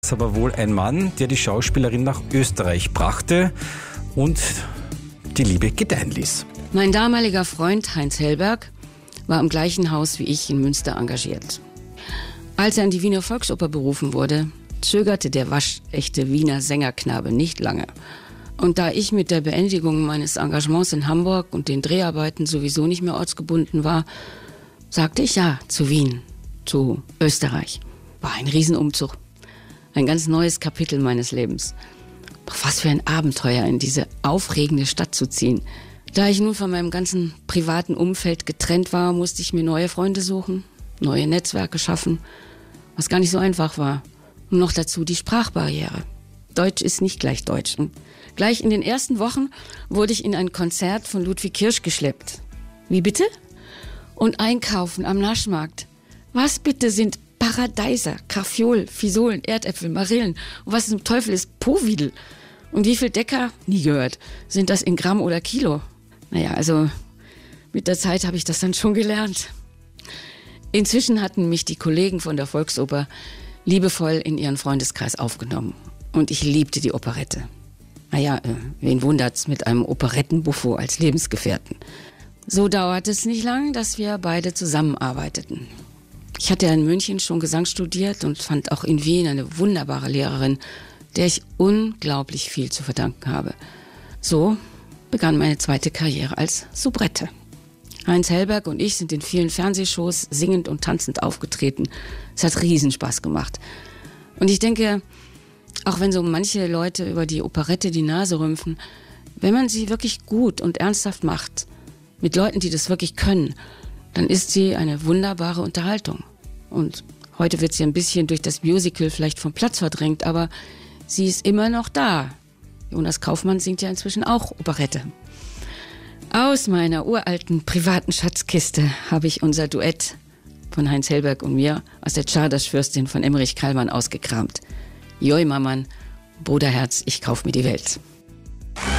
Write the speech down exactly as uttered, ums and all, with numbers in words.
Das war wohl ein Mann, der die Schauspielerin nach Österreich brachte und die Liebe gedeihen ließ. Mein damaliger Freund Heinz Hellberg war im gleichen Haus wie ich in Münster engagiert. Als er an die Wiener Volksoper berufen wurde, zögerte der waschechte Wiener Sängerknabe nicht lange. Und da ich mit der Beendigung meines Engagements in Hamburg und den Dreharbeiten sowieso nicht mehr ortsgebunden war, sagte ich ja zu Wien, zu Österreich. War ein Riesenumzug. Ein ganz neues Kapitel meines Lebens. Doch was für ein Abenteuer, in diese aufregende Stadt zu ziehen. Da ich nun von meinem ganzen privaten Umfeld getrennt war, musste ich mir neue Freunde suchen, neue Netzwerke schaffen, was gar nicht so einfach war. Und noch dazu die Sprachbarriere. Deutsch ist nicht gleich Deutsch. Und gleich in den ersten Wochen wurde ich in ein Konzert von Ludwig Kirsch geschleppt. Wie bitte? Und einkaufen am Naschmarkt. Was bitte sind Paradeiser, Kaffeeol, Fisolen, Erdäpfel, Marillen? Und was zum Teufel ist Povidel? Und wie viel Decker? Nie gehört. Sind das in Gramm oder Kilo? Naja, also mit der Zeit habe ich das dann schon gelernt. Inzwischen hatten mich die Kollegen von der Volksoper liebevoll in ihren Freundeskreis aufgenommen. Und ich liebte die Operette. Naja, äh, wen wundert's mit einem Operettenbuffo als Lebensgefährten? So dauerte es nicht lang, dass wir beide zusammenarbeiteten. Ich hatte in München schon Gesang studiert und fand auch in Wien eine wunderbare Lehrerin, der ich unglaublich viel zu verdanken habe. So begann meine zweite Karriere als Soubrette. Heinz Hellberg und ich sind in vielen Fernsehshows singend und tanzend aufgetreten. Es hat Riesenspaß gemacht. Und ich denke, auch wenn so manche Leute über die Operette die Nase rümpfen, wenn man sie wirklich gut und ernsthaft macht, mit Leuten, die das wirklich können, dann ist sie eine wunderbare Unterhaltung. Und heute wird sie ein bisschen durch das Musical vielleicht vom Platz verdrängt, aber sie ist immer noch da. Jonas Kaufmann singt ja inzwischen auch Operette. Aus meiner uralten privaten Schatzkiste habe ich unser Duett von Heinz Hellberg und mir aus der Czardas-Fürstin von Emmerich Kallmann ausgekramt. Joi Mamann, Bruderherz, ich kauf mir die Welt.